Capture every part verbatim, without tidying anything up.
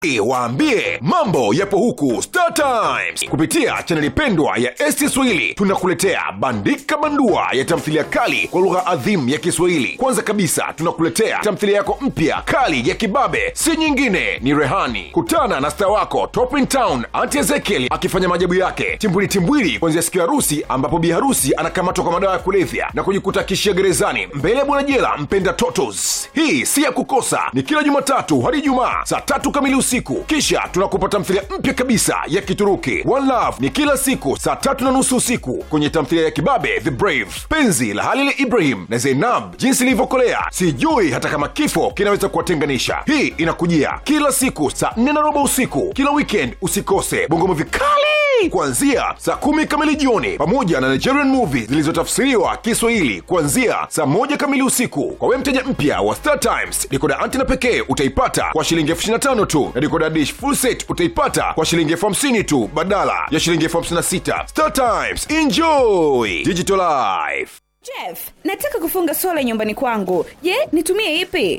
Waambie mambo yapo huku Star Times. Kupitia chaneli pendwa ya S T Swahili tunakuletea bandika bandua ya tamthilia kali kwa lugha adhimu ya Kiswahili. Kwanza kabisa tunakuletea tamthilia yako mpya kali ya kibabe, si nyingine ni Rehani. Kutana na star wako Top in Town Auntie Ezekiel akifanya maajabu yake timbwili timbwili kuanzia siku ya harusi, ambapo bi harusi anakamatwa kwa madawa ya kulevya na kujikuta kishia gerezani mbele ya bwana jela mpenda totos. Hii si ya kukosa, ni kila Jumatatu hadi Ijumaa saa tatu kamili usiku. Kisha tunakupa tamthilia mpya kabisa ya Kituruki One Love, ni kila siku saa tatu na nusu usiku kwenye tamthilia ya kibabe The Brave, penzi la Halil Ibrahim na Zainab, jinsi ilivyokolea sijui hata kama kifo kinaweza kuwatenganisha. Hii inakujia kila siku saa nne na robo usiku. Kila weekend usikose Bongo Movie kali kuanzia saa kumi kamili jioni, pamoja na Nigerian movies zilizotafsiriwa Kiswahili kuanzia saa moja kamili usiku. Kwa wewe mteja mpya wa Star Times, dekoda antena pekee utaipata kwa shilingi elfu ishirini na tano tu, na dekoda dish full set utaipata kwa shilingi elfu hamsini tu badala ya shilingi elfu hamsini na sita. Star Times, enjoy digital life. Jeff, nataka kufunga sola nyumbani kwangu. Je, nitumie ipi?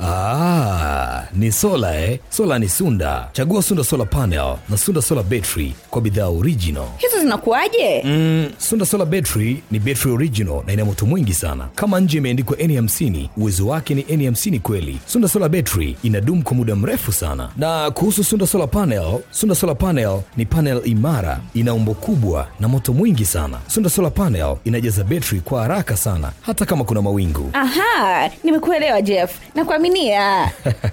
Ah, ni sola eh. Sola ni Sunda. Chagua Sunda Solar Panel na Sunda Solar Battery kwa bidhaa original. Hizo zinakuaje? Mm, Sunda Solar Battery ni battery original na ina moto mwingi sana. Kama nje imeandikwa N hamsini, uwezo wake ni N hamsini kweli. Sunda Solar Battery inadumu kwa muda mrefu sana. Na kuhusu Sunda Solar Panel, Sunda Solar Panel ni panel imara, ina umbo kubwa na moto mwingi sana. Sunda Solar Panel inajaza battery kwa haraka sana, hata kama kuna mawingu. Aha, nimekuelewa Jeff. Nakuaminia.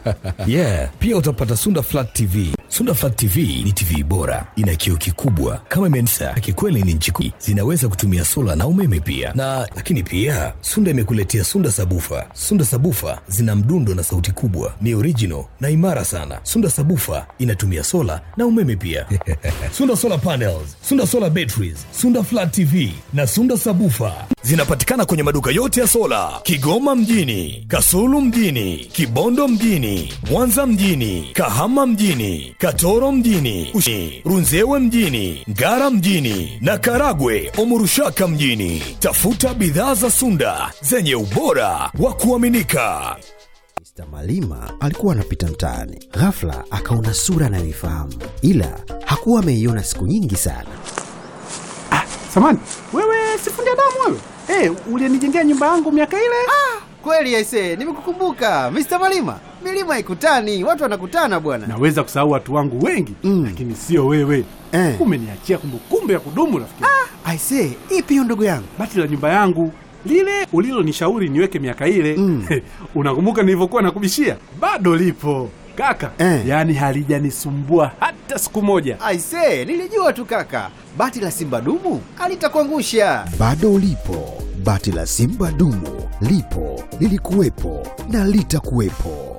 Yeah, pia utapata Sunda Flat T V. Sunda Flat T V ni T V bora, ina kioo kikubwa kama imenisa, kikweli ni nchiku. Zinaweza kutumia sola na umeme pia. Na lakini pia Sunda imekuletea Sunda Sabufa. Sunda Sabufa zina mdundo na sauti kubwa, ni original na imara sana. Sunda Sabufa inatumia sola na umeme pia. Sunda Solar Panels, Sunda Solar Batteries, Sunda Flat T V na Sunda Sabufa zinapatikana kwenye maduka yote ya sola Kigoma mjini, Kasulu mjini, Kibondo mjini, Mwanza mjini, Kahama mjini, Katoro mjini, Ushi, Runzewe mjini, Ngara mjini na Karagwe Omurushaka mjini. Tafuta bidhaa za Sunda zenye ubora wa kuaminika. Mister Malima alikuwa anapita mtaani, ghafla akaona sura anayoifahamu, ila hakuwa ameiona siku nyingi sana. Ah, samani, wewe sifundi damu wewe? Eh, hey, ulinijengea nyumba yangu miaka ile? Ah, kweli aisee, nimekukumbuka Mister Malima. Milima haikutani, watu wanakutana bwana. Naweza kusahau watu wangu wengi, mm. lakini sio wewe. Eh. Umeniachia kumbukumbu ya kudumu rafiki. Ah, aisee, ipi hiyo ndugu yangu? Bati la nyumba yangu, lile ulilonishauri niweke miaka ile. Mm. Unakumbuka nilivyokuwa nakubishia? Bado lipo. Kaka, eh. Yaani halijanisumbua hata siku moja. Aisee, nilijua tu kaka. Bati la Simba dumu alitakuangusha. Bado lipo. Bati la Simba dumu lipo, lilikuwepo na litakuwepo.